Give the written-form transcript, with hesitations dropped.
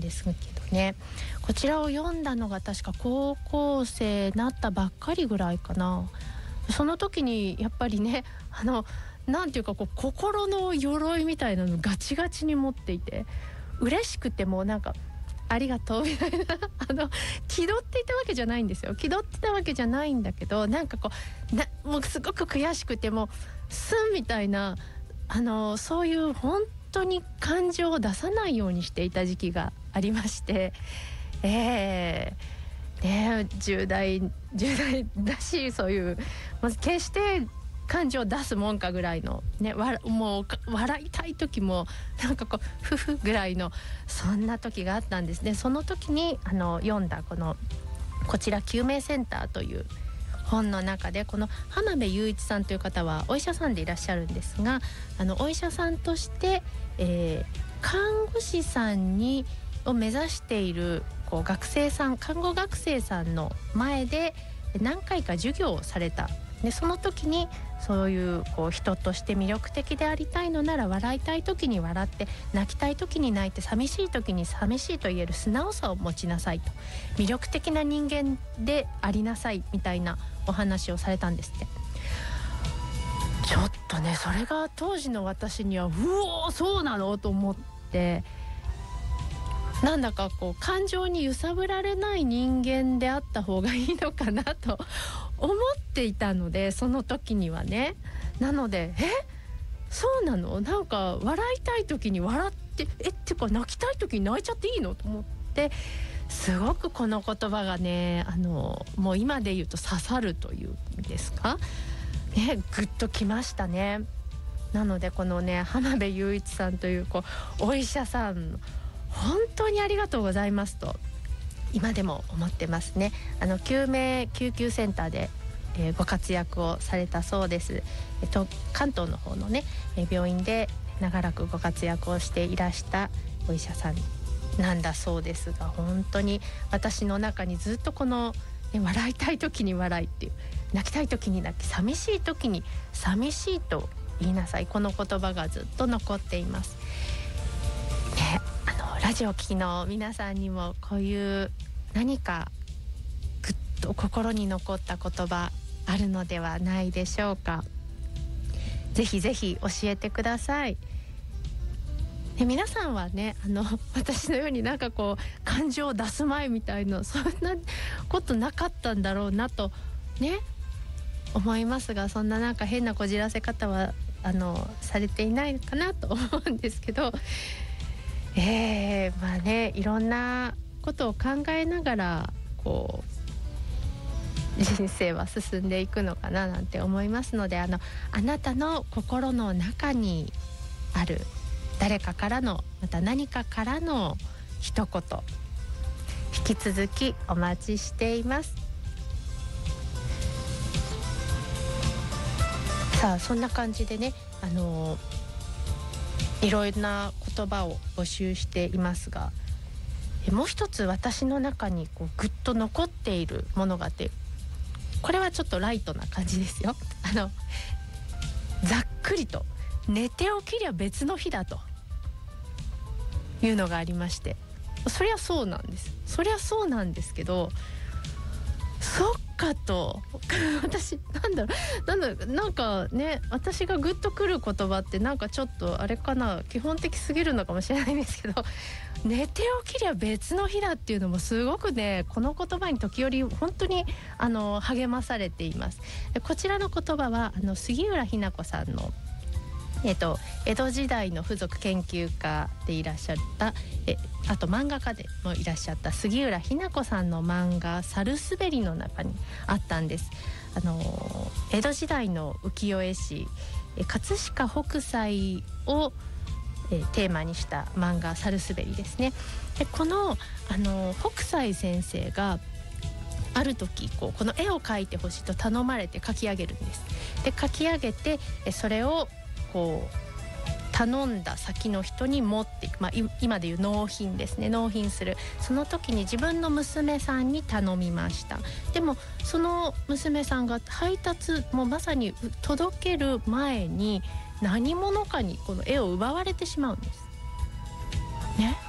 ですけどね、こちらを読んだのが確か高校生なったばっかりぐらいかな。その時にやっぱりね、なんていうかこう心の鎧みたいなのガチガチに持っていて、嬉しくてもなんかありがとうみたいな気取っていたわけじゃないんですよ。気取ってたわけじゃないんだけど、なんかこうもうすごく悔しくてもすんみたいな、そういう本当に感情を出さないようにしていた時期がありまして、10代だし、そういう決して感情を出すもんかぐらいの、ね、もう笑いたい時もなんかこうふふぐらいのそんな時があったんですね。その時に読んだこちら救命センターという本の中で、この浜辺雄一さんという方はお医者さんでいらっしゃるんですが、お医者さんとして、看護師さんを目指しているこう看護学生さんの前で何回か授業をされた。でその時にそういう人として魅力的でありたいのなら、笑いたい時に笑って、泣きたい時に泣いて、寂しい時に寂しいと言える素直さを持ちなさいと、魅力的な人間でありなさいみたいなお話をされたんですって。ちょっとね、それが当時の私にはうおーそうなのと思って、なんだかこう感情に揺さぶられない人間であった方がいいのかなと思っていたので、その時にはね。なのでそうなの、なんか笑いたい時に笑ってってか泣きたい時に泣いちゃっていいのと思って、すごくこの言葉がね、もう今で言うと刺さるというんですかね、グッときましたね。なのでこのね、浜辺雄一さんというお医者さん、本当にありがとうございますと今でも思ってますね。救急センターで、ご活躍をされたそうです。関東の方のね、病院で長らくご活躍をしていらしたお医者さんなんだそうですが、本当に私の中にずっとこの、笑いたい時に笑いっていう、泣きたい時に泣き、寂しい時に寂しいと言いなさい、この言葉がずっと残っています、ね。ラジオ聴きの皆さんにもこういう何かぐっと心に残った言葉あるのではないでしょうか。ぜひぜひ教えてください。皆さんはね、私のようになんかこう感情を出す前みたいな、そんなことなかったんだろうなとね思いますが、そんななんか変なこじらせ方はされていないかなと思うんですけど、まあね、いろんなことを考えながらこう人生は進んでいくのかななんて思いますので、あなたの心の中にある誰かからの、また何かからの一言、引き続きお待ちしています。さあ、そんな感じでね、いろいろな言葉を募集していますが、もう一つ私の中にこうぐっと残っているものがあって、これはちょっとライトな感じですよ。ざっくりと寝て起きりゃ別の日だというのがありまして、そりゃそうなんです。そりゃそうなんですけど、そっかと私なんかね、私がグッとくる言葉ってなんかちょっとあれかな、基本的すぎるのかもしれないんですけど、寝て起きりゃ別の日だっていうのもすごくね、この言葉に時折本当に励まされています。こちらの言葉は杉浦日子さんの江戸時代の風俗研究家でいらっしゃったあと漫画家でもいらっしゃった杉浦日子さんの漫画「サルスベリ」の中にあったんです。江戸時代の浮世絵師葛飾北斎をテーマにした漫画「サルスベリ」ですね。でこの北斎先生がある時この絵を描いてほしいと頼まれて描き上げるんです。で描き上げてそれをこう頼んだ先の人に持っていく、今でいう納品ですね。納品するその時に自分の娘さんに頼みました。でもその娘さんが配達もうまさに届ける前に何者かにこの絵を奪われてしまうんですね。